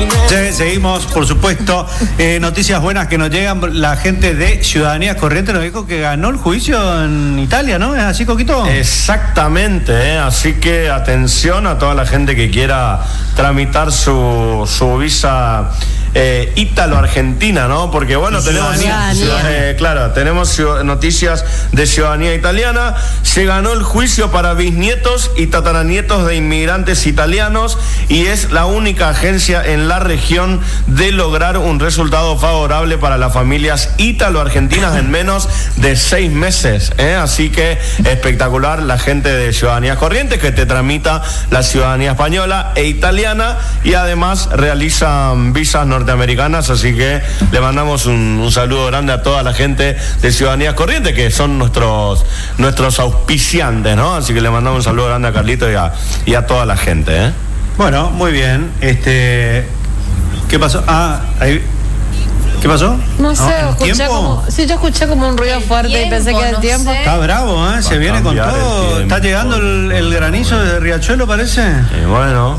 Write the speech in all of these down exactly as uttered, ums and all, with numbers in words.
Sí, seguimos, por supuesto. Eh, noticias buenas que nos llegan. La gente de Ciudadanía Corriente nos dijo que ganó el juicio en Italia, ¿no? ¿Es así, Coquito? Exactamente, ¿eh? Así que atención a toda la gente que quiera tramitar su, su visa eh, ítalo-argentina, ¿no? Porque bueno, tenemos eh, claro, tenemos noticias de ciudadanía italiana. Se ganó el juicio para bisnietos y tataranietos de inmigrantes italianos y es la única agencia en la región de lograr un resultado favorable para las familias ítalo-argentinas en menos de seis meses, ¿eh? Así que espectacular la gente de Ciudadanía Corrientes que te tramita la ciudadanía española e italiana y además realizan visas norteamericanas, así que le mandamos un, un saludo grande a toda la gente de Ciudadanía Corrientes que son nuestros nuestros auspiciantes, ¿no? Así que le mandamos un saludo grande a Carlito y a, y a toda la gente, ¿eh? Bueno, muy bien. Este, ¿qué pasó? Ah, ahí. ¿Qué pasó? No sé, ¿No? escuché ¿Tiempo? como, sí, yo escuché como un ruido El fuerte tiempo, y pensé que era el no tiempo. sé. Está bravo, ¿eh? Se Va a viene con cambiar el todo. tiempo. Está llegando el, el granizo de Riachuelo, parece. Y bueno,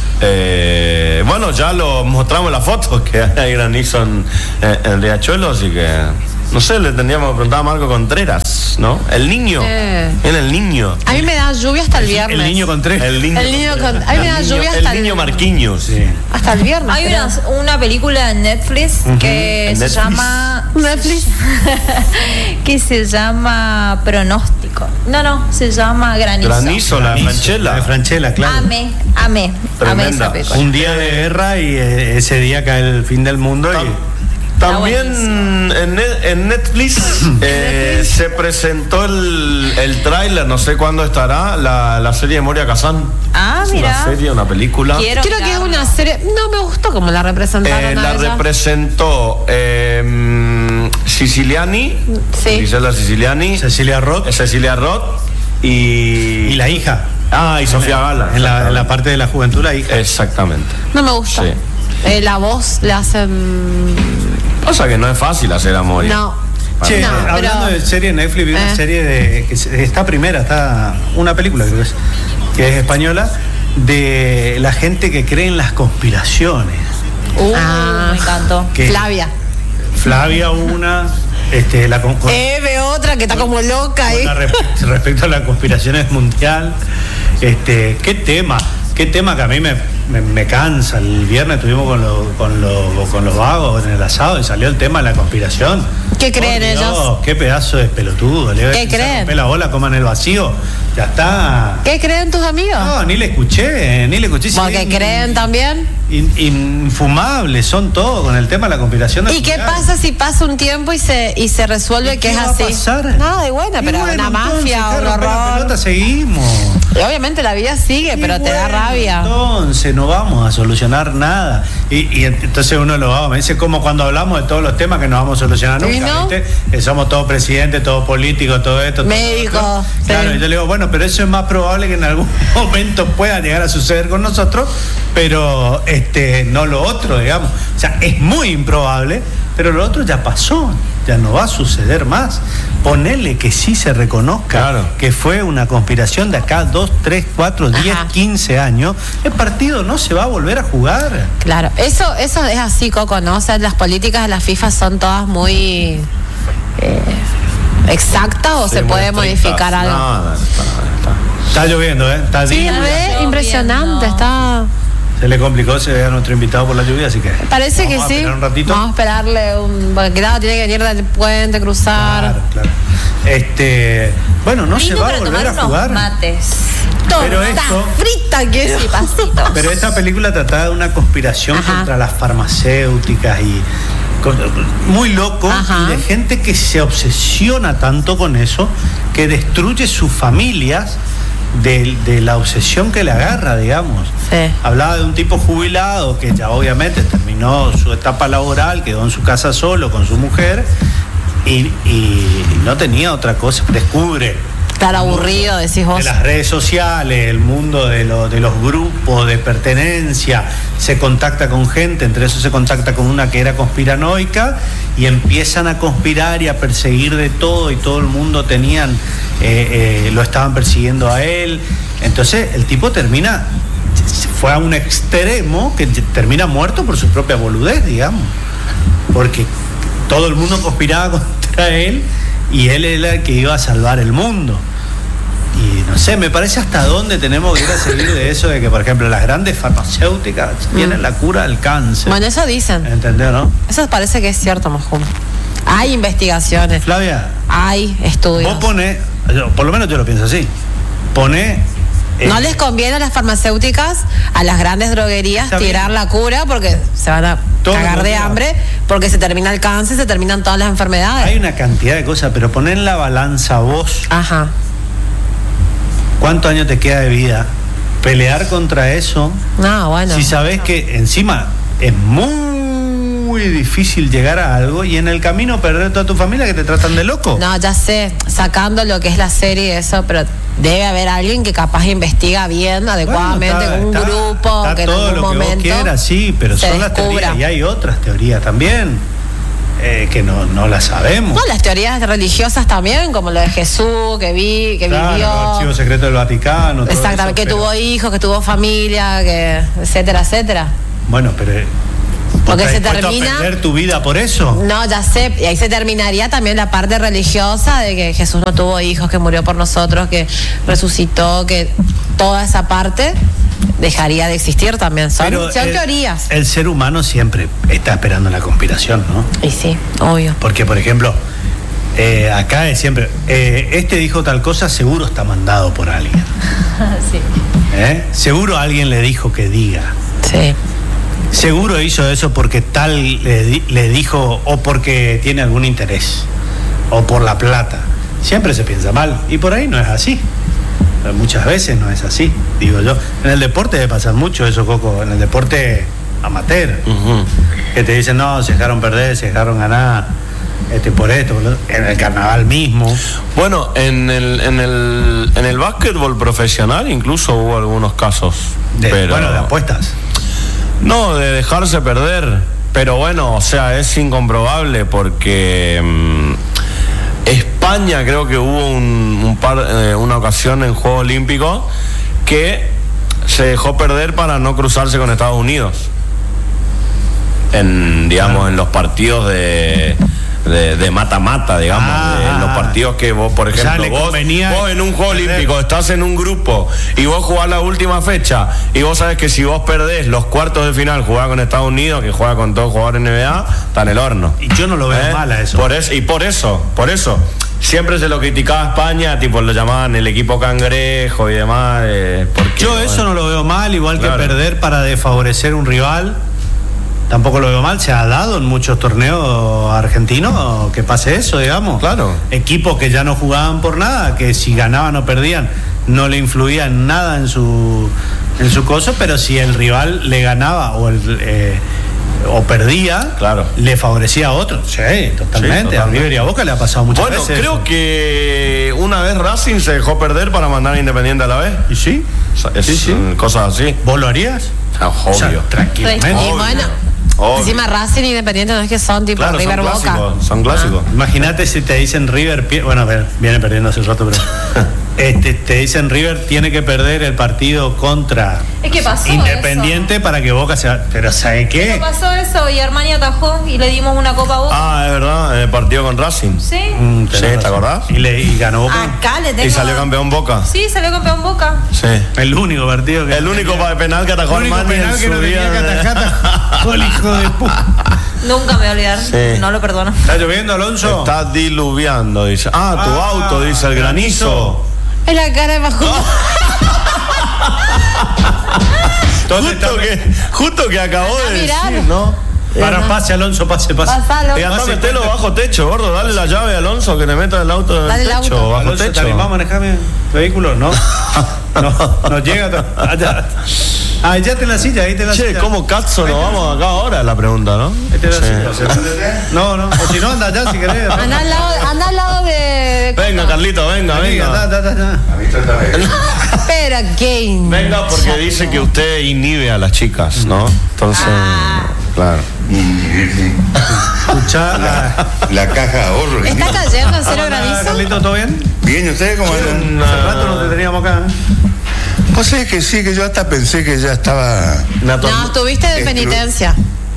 eh, bueno, ya lo mostramos en la foto que hay granizo en, en Riachuelo, así que no sé, le tendríamos que preguntar a Marco Contreras, ¿no? El niño, Eh. en el niño. A mí me da lluvia hasta el viernes. El niño con tres. El niño, El niño con- a mí me da el lluvia niño, hasta el el- niño Marquinhos. Sí. Hasta el viernes. Hay creo. una, una película en Netflix que En se Netflix. llama Netflix. que se llama Pronóstico. No, no, se llama Granizo. Granizo, la Granizo, Franchella. La de Franchella, claro. Amé, amé, amé Tremenda. esa película. Un día de guerra y eh, ese día cae el fin del mundo y... También buenísimo. en, Net- en Netflix eh, se presentó el, el tráiler, no sé cuándo estará, la, la serie de Moria Kazan. Ah, Es mira. una serie, una película. Quiero Creo que es mirarla. una serie. No me gustó como la representaron Eh, a la ella. representó eh, Siciliani, Sí. Gisela Siciliani, Cecilia Roth eh, Cecilia Roth y... y la hija. Ah, y Sofía Gala. En la, en la parte de la juventud, la hija. Exactamente. No me gusta. Sí. Eh, la voz le hacen. Pasa que no es fácil hacer a Moria. No. Che, No, hablando pero- de serie de Netflix, vi una Eh. serie de. Que se- está primera, está. Una película, creo que es. Que es española, de la gente que cree en las conspiraciones. Uh, Ah. me encantó. Que Flavia. Flavia, una. Este, la, con, con- Eve, otra que está como loca ahí. una respe- respecto a las conspiraciones mundial. Este, qué tema. Qué tema que a mí me, me, me cansa. El viernes estuvimos con, los con, los con los vagos en el asado y salió el tema de la conspiración. ¿Qué creen Por Dios, ellos? Qué pedazo de pelotudo. Le ¿Qué creen? rompe la bola, coman el vacío. Ya está. ¿Qué creen tus amigos? No, ni le escuché, ni le escuché. Porque Sí, creen también. in- infumables, son todos con el tema de la conspiración. ¿Y qué pasa si pasa un tiempo y se y se resuelve ¿Y que qué es va a así? pasar? Nada de buena, Y pero bueno, una entonces, mafia, acá un rompe la horror. pelota, seguimos. Y obviamente la vida sigue, pero Y te da bueno, rabia. Entonces no vamos a solucionar nada. Y, y entonces uno lo va, me dice como cuando hablamos de todos los temas que no vamos a solucionar ¿Y nunca, no? ¿viste? Que somos todos presidentes, todos políticos, todo esto. todo Médicos, lo otro. sí. Claro, y yo le digo, bueno, pero eso es más probable que en algún momento pueda llegar a suceder con nosotros, pero este no lo otro, digamos. O sea, es muy improbable, pero lo otro ya pasó, ya no va a suceder más. Ponele que sí se reconozca Claro. que fue una conspiración de acá dos, tres, cuatro, diez, Ajá. quince años, el partido no se va a volver a jugar. Claro, eso, eso es así, Coco, ¿no? O sea, las políticas de la FIFA son todas muy eh, exactas o Sí, se muy puede estrictas. modificar algo. Nada, está, está. Está lloviendo, ¿eh? Está Sí, divino. re lloviendo. impresionante, está. Se le complicó, se ve a nuestro invitado por la lluvia, así que. Parece vamos que a sí. esperar un ratito. Vamos a esperarle un. Porque claro, tiene que venir del puente, cruzar. Claro, claro. Este, bueno, no se Lindo va a para volver tomar a unos jugar. mates. Pero Torta esto- frita quiero. Y pasitos. Pero esta película trataba de una conspiración Ajá. contra las farmacéuticas y con- muy loco, Ajá. y de gente que se obsesiona tanto con eso que destruye sus familias de, de la obsesión que le agarra, digamos. Sí. Hablaba de un tipo jubilado que ya obviamente terminó su etapa laboral, quedó en su casa solo con su mujer y, y no tenía otra cosa. Descubre Estar aburrido, decís vos. de las redes sociales, el mundo de, lo- de los grupos de pertenencia, se contacta con gente, entre eso se contacta con una que era conspiranoica y empiezan a conspirar y a perseguir de todo y todo el mundo tenían, eh, eh, lo estaban persiguiendo a él. Entonces el tipo termina fue a un extremo que termina muerto por su propia boludez, digamos. Porque todo el mundo conspiraba contra él y él era el que iba a salvar el mundo. Y no sé, me parece hasta dónde tenemos que ir a seguir de eso, de que, por ejemplo, las grandes farmacéuticas tienen mm. la cura del cáncer. Bueno, eso dicen. ¿Entendés, no? Eso parece que es cierto, Majum. Hay investigaciones. Flavia. Hay estudios. Vos ponés, por lo menos yo lo pienso así, ponés... Eh, no les conviene a las farmacéuticas, a las grandes droguerías, tirar la cura porque se van a cagar de hambre, porque se termina el cáncer, se terminan todas las enfermedades. Hay una cantidad de cosas, pero poné en la balanza vos. Ajá. ¿Cuántos años te queda de vida? Pelear contra eso. No, bueno. Si sabés que encima es muy difícil llegar a algo y en el camino perder toda tu familia que te tratan de loco. No, ya sé, sacando lo que es la serie y eso, pero debe haber alguien que capaz investiga bien, adecuadamente, bueno, está, con un está, grupo, está que en todo algún lo que momento vos quieras, sí, pero son descubra. Las teorías y hay otras teorías también. Eh, que no, no las sabemos. No, las teorías religiosas también, como lo de Jesús, que vi, que claro, vivió. El archivo secreto del Vaticano. Exactamente, eso, que pero... tuvo hijos, que tuvo familia, que etcétera, etcétera. Bueno, pero porque se termina a perder tu vida por eso. No, ya sé, y ahí se terminaría también la parte religiosa de que Jesús no tuvo hijos, que murió por nosotros, que resucitó, que toda esa parte dejaría de existir también. Son, son el, teorías. El ser humano siempre está esperando la conspiración, ¿no? Y sí, obvio. Porque, por ejemplo, eh, acá es siempre, eh, este dijo tal cosa, seguro está mandado por alguien. Sí. ¿Eh? Seguro alguien le dijo que diga. Sí. Seguro hizo eso porque tal le, le dijo o porque tiene algún interés o por la plata. Siempre se piensa mal y por ahí no es así. Pero muchas veces no es así, digo yo. En el deporte debe pasar mucho eso, Coco. En el deporte amateur, uh-huh. que te dicen no, se dejaron perder, se dejaron ganar, este por esto, por en el carnaval mismo. Bueno, en el en el en el básquetbol profesional incluso hubo algunos casos. De, pero... Bueno, de apuestas. No, de dejarse perder, pero bueno, o sea, es incomprobable porque mmm, España creo que hubo un, un par, eh, una ocasión en Juegos Olímpicos que se dejó perder para no cruzarse con Estados Unidos. En, digamos, claro. en los partidos de... de mata-mata, digamos, ah, de, en los partidos que vos, por ejemplo, o sea, vos, vos en un juego olímpico estás en un grupo y vos jugás la última fecha y vos sabés que si vos perdés los cuartos de final, jugás con Estados Unidos, que juega con todos jugadores N B A, está en el horno. Y yo no lo veo ¿Eh? mal a eso. Por eso. Y por eso, por eso, siempre se lo criticaba a España, tipo lo llamaban el equipo cangrejo y demás. Eh, porque, yo eso bueno, no lo veo mal, igual claro. que perder para desfavorecer un rival. Tampoco lo veo mal, se ha dado en muchos torneos argentinos que pase eso, digamos. Claro. Equipos que ya no jugaban por nada, que si ganaban o perdían no le influía en nada en su en su cosa, pero si el rival le ganaba o el eh, o perdía, claro. le favorecía a otro. Sí, totalmente. Sí, totalmente. A River y a Boca le ha pasado muchas bueno, veces. Bueno, creo eso. que una vez Racing se dejó perder para mandar a Independiente a la vez. ¿Y sí? O sea, es sí, sí. cosas así. ¿Vos lo harías? Ah, obvio. O sea, tranquilamente. Y bueno, obvio. Encima Racing y Independiente no es que son tipo claro, River son Boca. Clásicos, son clásicos. Ah. Imagínate si te dicen River, bueno, a ver, viene perdiendo hace rato, pero este, te dicen River tiene que perder el partido contra es que pasó Independiente eso. Para que Boca sea. Pero ¿sabe qué? ¿Qué pasó eso? Y Armani atajó y le dimos una copa a Boca. Ah, es verdad, el partido con Racing. Sí. Mm, sí, ¿te acordás? Y, le, y ganó Boca. Acá le tengo... Y salió campeón Boca. Sí, salió campeón Boca. Sí. El único partido que. El único tenía... penal que atajó Armani. El único penal que no tenía que atajar, atajó el hijo de puta. Nunca me voy a olvidar, sí. No lo perdono. ¿Está lloviendo, Alonso? Está diluviando, dice. Ah, tu ah, auto, dice el granizo. Es la cara de Majum. justo, que, justo que acabó de decir, ¿no? Para, pase, Alonso, pase, pase. Pasalo. Y anda, metelo bajo techo, gordo. Dale la llave a Alonso que le meta el auto en el techo, auto. bajo Alonso, techo. ¿te animás a manejar mi vehículo? No. No, no llega. Allá. Ah, ya te en la silla, ahí te en la che, silla. ¿cómo cazzo nos vamos acá ahora? La pregunta, ¿no? Ahí te la sí. silla. No, no. O si no, anda allá si querés. Anda al lado, anda al lado de. Venga, Carlito, venga, venga. Anda, anda, anda. Pero ¿qué? Venga, porque dice que usted inhibe a las chicas, ¿no? Entonces, ah. claro. Escuchá la, la caja de ahorro. ¿Está cayendo en cero granizo? Carlito, ¿todo bien? Bien, ¿ustedes cómo andan? Hace rato no te teníamos acá. Pues es que sí, que yo hasta pensé que ya estaba... No, estuviste de Estru- penitencia.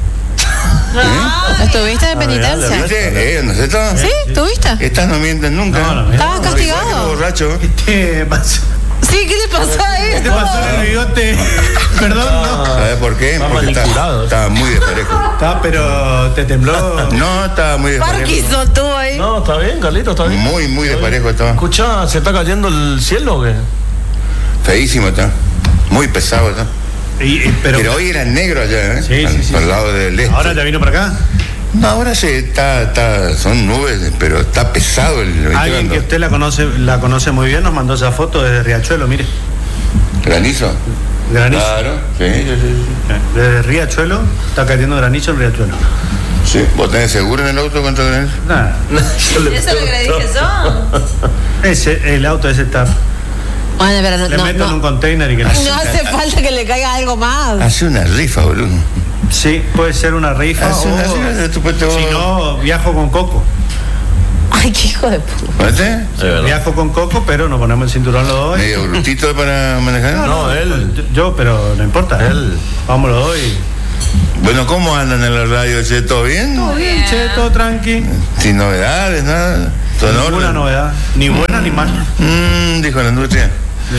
¿Eh? ¿Estuviste de penitencia? ¿Viste? ¿Eh? ¿No es esto? ¿Sí? ¿Estuviste? Estas no mienten nunca. No, no, ¿Estabas Igual que los castigado? borrachos. ¿Qué pasó? Sí, ¿qué le pasó a ¿Qué él? te pasó en el bigote? Perdón, no. ¿Sabes por qué? Está Porque está- manicurado. estaba muy desparejo. Está, pero te tembló. No, estaba muy desparejo. Parkinson tuvo ahí. No, está bien, Carlito, está bien. Muy, muy desparejo estaba. Escuchá, ¿se está cayendo el cielo o qué? Feísimo está. Muy pesado está. Y- y- pero, Pero hoy era negro allá, ¿eh? Sí, al, sí, sí. al lado del este. ¿ahora ya vino para acá? No, ahora sí, está, está, son nubes, pero está pesado el... ¿viste Alguien cuando- que usted la conoce, la conoce muy bien nos mandó esa foto desde Riachuelo, mire. ¿Granizo? Granizo. Claro, sí, sí, sí. Desde Riachuelo está cayendo granizo en Riachuelo. Sí. ¿Vos tenés seguro en el auto contra granizo? Nada. Yo le Eso es lo que le pregunto. dije yo. Ese, el auto ese está. Bueno, pero no, Le no, meto en un no. container y que No hace falta que le caiga algo más. Hace una rifa, boludo. Sí, puede ser una rifa Hace una o rifa, tú puedes- si no, viajo con Coco. Ay, qué hijo de puta. ¿Viste? Es verdad. Viajo con Coco, pero nos ponemos el cinturón los dos. Medio brutito para manejar. No, él. Yo, yo, pero no importa. Él. Vamos los dos y... Bueno, ¿cómo andan en la radio? ¿Che, ¿todo bien? Todo bien, che, todo tranqui. Sin novedades, nada. ¿Todo en Ninguna orden? novedad. Ni buena ni mala. Mm, dijo la industria.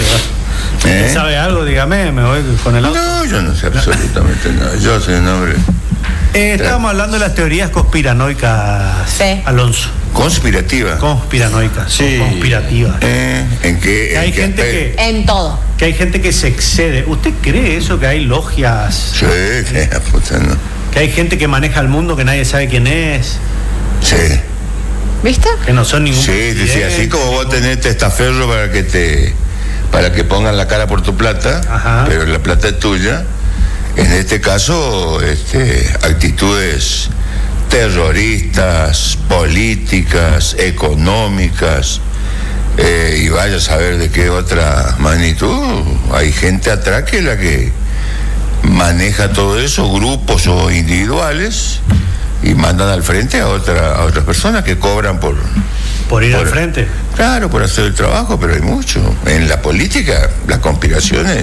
¿Usted ¿Eh? sabe algo? Dígame, me voy con el auto. No, yo no sé absolutamente nada. Yo soy un hombre Eh, estábamos hablando de las teorías conspiranoicas, Sí. Alonso. conspirativa. Conspiranoicas, Sí. conspirativas. ¿Eh? ¿En qué? Que en hay qué gente aspecto? que, En todo. que hay gente que se excede. ¿Usted cree eso, que hay logias? Sí, que la puta, no. Que hay gente que maneja el mundo que nadie sabe quién es, Sí. ¿Viste? que no son ningún Sí, sí, sí, presidente, así como vos ningún- tenés testaferro para que te para que pongan la cara por tu plata, Ajá. pero la plata es tuya. En este caso, este, actitudes terroristas, políticas, económicas, eh, y vaya a saber de qué otra magnitud. Hay gente atrás que es la que maneja todo eso, grupos o individuales, y mandan al frente a otra a otras personas que cobran por por ir por- al frente. claro, por hacer el trabajo, pero hay mucho. En la política, las conspiraciones.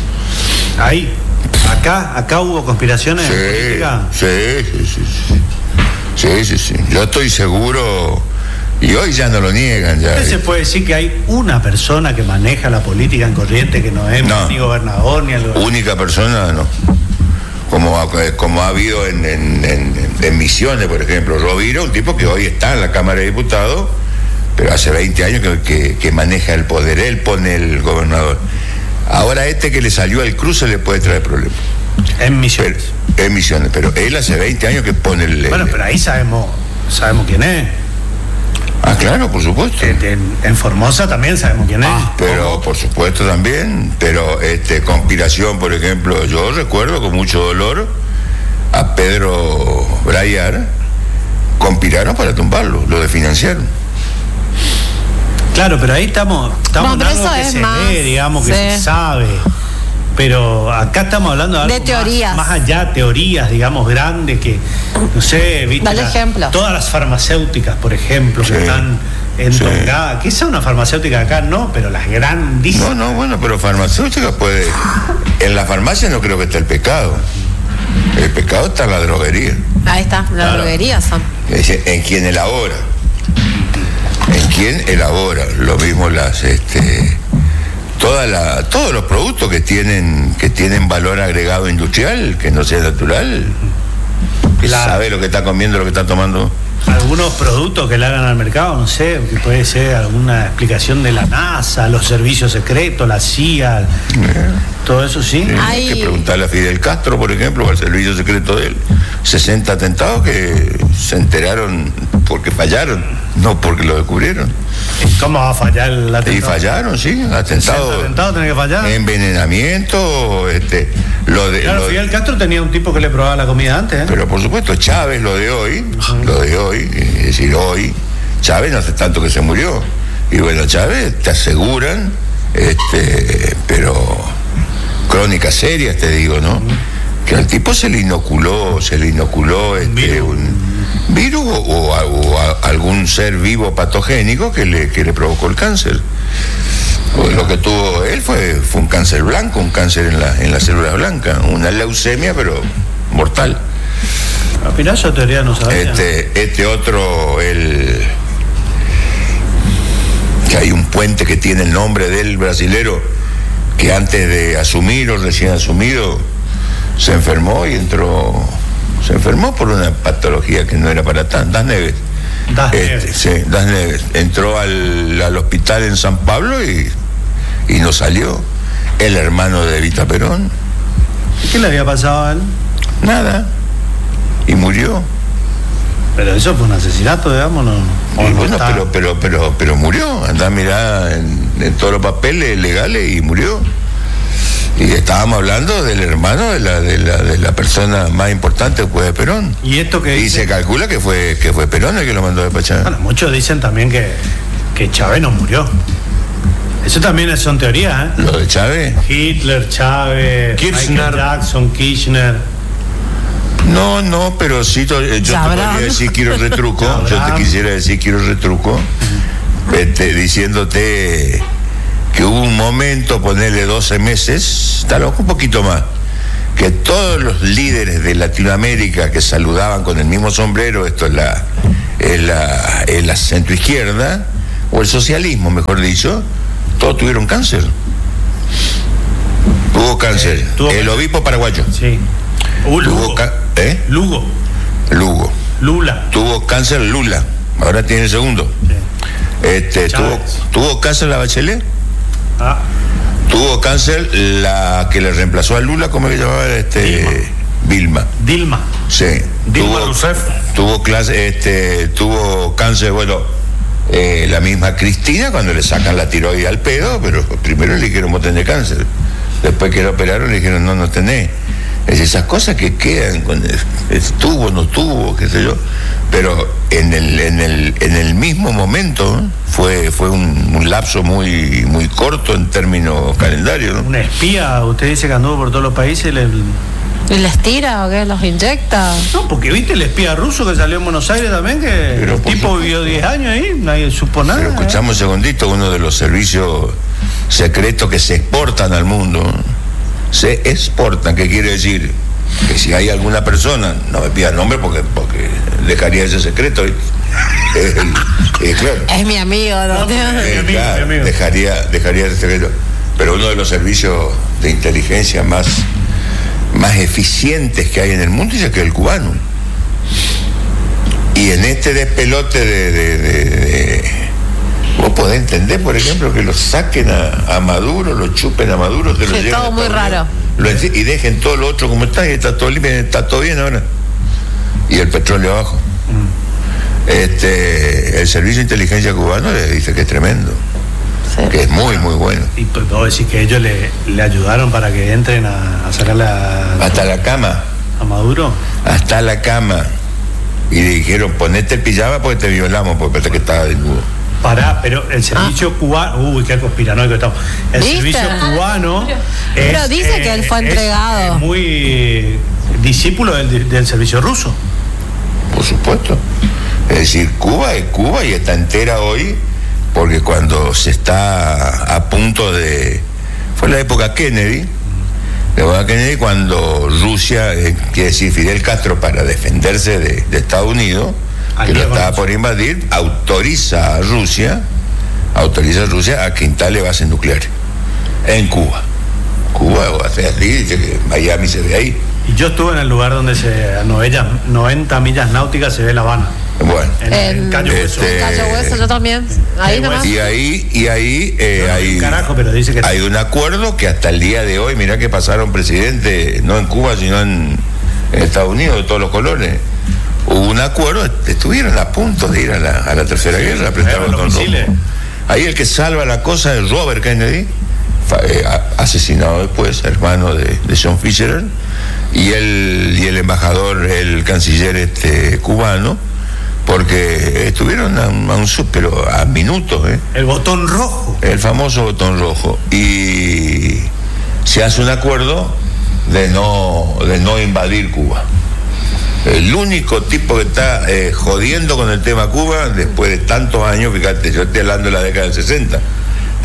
Ahí, acá, acá hubo conspiraciones en Sí, política. sí, sí, sí, sí. Sí, sí, sí. Yo estoy seguro, y hoy ya no lo niegan. Ya. ¿Usted se puede decir que hay una persona que maneja la política en corriente que no es No. ni gobernador ni algo? Única persona, no. Como ha, como ha habido en, en, en- en Misiones, por ejemplo. Rovira, un tipo que hoy está en la Cámara de Diputados, pero hace veinte años que, que- que maneja el poder. Él pone el gobernador. Ahora este que le salió al cruce le puede traer problemas. En Pero, Misiones. en Misiones, pero él hace veinte años que pone el... Bueno, el- pero ahí sabemos, sabemos quién es. Ah, claro, por supuesto. En, en- en Formosa también sabemos quién es. Pero por supuesto también, pero este conspiración, por ejemplo, yo recuerdo con mucho dolor a Pedro Brayar, conspiraron para tumbarlo, lo desfinanciaron. Claro, pero ahí estamos, estamos Bueno, en pero algo eso que es se más, ve, digamos, que sí. se sabe. Pero acá estamos hablando de algo De teorías. Más, más allá, teorías, digamos, grandes que, no sé, viste. Dale la- ejemplo. Todas las farmacéuticas, por ejemplo, Sí, que están entongadas. Quizá una farmacéutica acá no, pero las grandísimas. No, no, bueno, pero farmacéutica puede... En la farmacia no creo que esté el pecado. El pecado está en la droguería. Ahí está, las Claro. droguerías son. Es decir, en quien elabora. En quien elabora. Lo mismo las, este, toda la, todos los productos que tienen, que tienen valor agregado industrial, que no sea natural, que La- sabe lo que está comiendo, lo que está tomando. Algunos productos que le hagan al mercado, no sé, que puede ser alguna explicación de la NASA, los servicios secretos, la C I A, todo eso sí. Sí, Hay- Hay que preguntarle a Fidel Castro, por ejemplo, al servicio secreto de él. sesenta atentados que se enteraron porque fallaron, no porque lo descubrieron. ¿Cómo va a fallar el Y atentado? fallaron, sí, atentados. atentado tiene que fallar. Envenenamiento, este, lo de. Claro, lo de- Fidel Castro tenía un tipo que le probaba la comida antes, ¿eh? Pero por supuesto, Chávez, lo de hoy, lo de hoy, es decir, hoy, Chávez no hace tanto que se murió. Y bueno, Chávez te aseguran, este, pero crónicas serias te digo, ¿no? Que al tipo se le inoculó, se le inoculó este, virus. un virus o, o a- o a- algún ser vivo patogénico que le, que le provocó el cáncer. Pues lo que tuvo él fue, fue un cáncer blanco, un cáncer en la, en la célula blanca, una leucemia, pero mortal. Mira, esa teoría no sabía. Este, este otro, el que hay un puente que tiene el nombre del brasilero, que antes de asumir o recién asumido se enfermó y entró, se enfermó por una patología que no era para tanto, Das Neves. Das Este, Neves. sí, Das Neves. Entró al, al hospital en San Pablo y, y no salió. El hermano de Evita Perón. ¿Qué le había pasado a él? Nada. Y murió. Pero eso fue un asesinato, digamos, ¿no? Y bueno, pero, pero, pero, pero murió. Andá a mirar en, en todos los papeles legales y murió. Y estábamos hablando del hermano de la, de la, de la persona más importante después de Perón. Y esto que Y dice- se calcula que fue, que fue Perón el que lo mandó a despachar. Bueno, muchos dicen también que, que Chávez no murió. Eso también son teorías, ¿eh? Lo de Chávez. Hitler, Chávez, Kirchner. Michael Jackson, Kirchner. No, no, pero sí, to- eh, yo te Sabrán. podría decir quiero retruco, yo te Sabrán. quisiera decir quiero retruco, este, diciéndote que hubo un momento, ponerle doce meses, tal vez un poquito más, que todos los líderes de Latinoamérica que saludaban con el mismo sombrero, esto es la, es la, es la centroizquierda, o el socialismo, mejor dicho, todos tuvieron cáncer. Tuvo cáncer. Eh, tuvo el cáncer. obispo paraguayo. Sí. Uh, Tuvo Lugo. ca- ¿eh? Lugo. Lugo. Lula. Tuvo cáncer Lula, ahora tiene el segundo. Sí. Este, tuvo, Chávez. tuvo cáncer la Bachelet, Ah, tuvo cáncer la que le reemplazó a Lula, ¿cómo que llamaba? Este, Vilma. Dilma. Sí. Dilma tuvo, Rousseff. tuvo clase, este, tuvo cáncer, bueno, eh, la misma Cristina cuando le sacan la tiroides al pedo, pero primero le dijeron vos tenés cáncer. Después que lo operaron le dijeron no, no tenés. Es esas cosas que quedan con el, es, tuvo, no tuvo, qué sé yo. Pero en el, en el, en el mismo momento ¿eh? fue, fue un, un lapso muy, muy corto en términos calendarios, ¿no? Un espía, usted dice que anduvo por todos los países. Le... ¿Y les tira o qué? ¿Los inyecta? No, porque viste el espía ruso que salió en Buenos Aires también, que Pero el por tipo supuesto. vivió diez años ahí, nadie supo nada. Pero escuchamos un segundito, uno de los servicios secretos que se exportan al mundo, se exportan, ¿qué quiere decir? Que si hay alguna persona, no me pida el nombre porque, porque dejaría ese secreto. ¿viste? Eh, eh, claro, Es mi amigo, ¿no? eh, amigo, claro, mi amigo. dejaría, dejaría ese secreto. Pero uno de los servicios de inteligencia más, más eficientes que hay en el mundo dice que es el cubano. Y en este despelote de, de, de- de- vos podés entender, por ejemplo, que lo saquen a, a Maduro, lo chupen a Maduro, te lo Sí, lleven todo a muy Estados raro. Unidos, lo enci- y dejen todo lo otro como está, y está todo limpio, está todo bien ahora. Y el petróleo abajo. Este, el servicio de inteligencia cubano le dice que es tremendo, Sí. que es muy, muy bueno. Y pues, puedo decir que ellos le, le ayudaron para que entren a, a sacarle a, Hasta la cama, a Maduro. hasta la cama. Y le dijeron, ponete el pijama porque te violamos, porque pensé que estaba desnudo. Pará, pero el servicio cubano, uy, qué conspiranoico estamos. El ¿Viste? servicio cubano. Pero es, dice que él fue es- entregado. es muy discípulo del, del servicio ruso. Por supuesto. Es decir, Cuba es Cuba y está entera hoy, porque cuando se está a punto de... Fue la época Kennedy, la época Kennedy cuando Rusia, eh, quiere decir Fidel Castro, para defenderse de, de Estados Unidos, que lo Aliado con estaba Rusia. por invadir, autoriza a Rusia, autoriza a Rusia a que instale bases nucleares en Cuba. Cuba, o hace así, dice que Miami se ve ahí. Y yo estuve en el lugar donde se, a noventa, noventa millas náuticas se ve La Habana. Bueno. En En- el Cayo Hueso. Este- Cayo Hueso, yo también. Ahí Eh, nomás. Y ahí, y ahí eh, No, no, hay, carajo, pero dice que- hay un acuerdo que hasta el día de hoy, mirá que pasaron presidentes, no en Cuba, sino en, en Estados Unidos, de todos los colores. Hubo un acuerdo, estuvieron a punto de ir a la, a la tercera guerra, apretaron los con misiles. rumbo. Ahí el que salva la cosa es Robert Kennedy, fa- eh, a- asesinado después, hermano de, de John Fitzgerald, y el, y el embajador, el canciller este cubano, porque estuvieron a, un- a un sub, pero a minutos, ¿eh? El botón rojo. El famoso botón rojo. Y se hace un acuerdo de no, de no invadir Cuba. El único tipo que está eh, jodiendo con el tema Cuba, después de tantos años, fíjate, yo estoy hablando de la década del sesenta,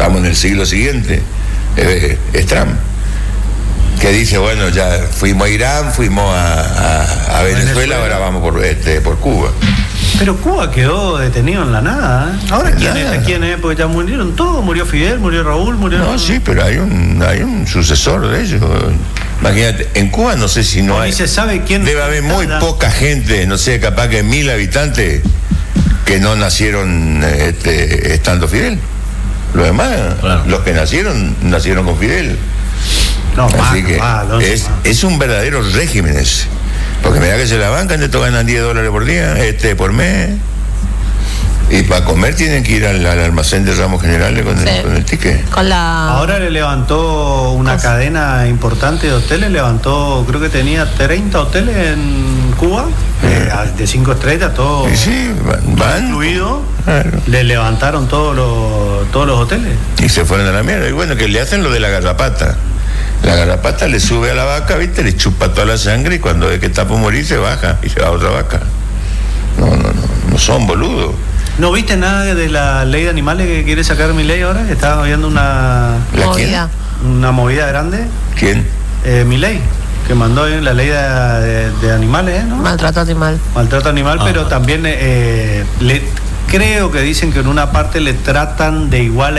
estamos en el siglo siguiente, eh, es Trump, que dice, bueno, ya fuimos a Irán, fuimos a, a, a Venezuela, Venezuela, ahora vamos por, este, por Cuba. Pero Cuba quedó detenido en la nada, ¿eh? Ahora, ¿quién nada. es? ¿Quién es? Porque ya murieron todos, murió Fidel, murió Raúl, murió... No, sí, pero hay un, hay un sucesor de ellos. Imagínate, en Cuba no sé si no hay... Ni se sabe quién... Debe haber muy nada. poca gente, no sé, capaz que mil habitantes que no nacieron este, estando Fidel. Los demás, claro. los que nacieron, nacieron con Fidel. No, Así más, que más, no, es, más. es un verdadero régimen ese. Porque mira que se la bancan, te ganan diez dólares por día, este por mes. Y para comer tienen que ir al, al almacén de ramos generales con, sí. el, con el ticket. Con la... Ahora le levantó una Cosa. cadena importante de hoteles, levantó, creo que tenía treinta hoteles en Cuba, eh, de cinco estrellas, todo sí, sí, van, van incluido. Claro. Le levantaron todos los, todos los hoteles. Y se fueron a la mierda. Y bueno, que le hacen lo de la garrapata. La garrapata le sube a la vaca, ¿viste? Le chupa toda la sangre y cuando ve que está por morir se baja y se va a otra vaca. No, no, no, no son boludos. ¿No viste nada de la ley de animales que quiere sacar mi ley ahora? Estaba viendo una ¿La movida. quién? Una movida grande. ¿Quién? Eh, mi ley, que mandó eh, la ley de, de, de animales, ¿eh? ¿no? Maltrato animal. Maltrato animal, ah, pero también eh, le, creo que dicen que en una parte le tratan de igual a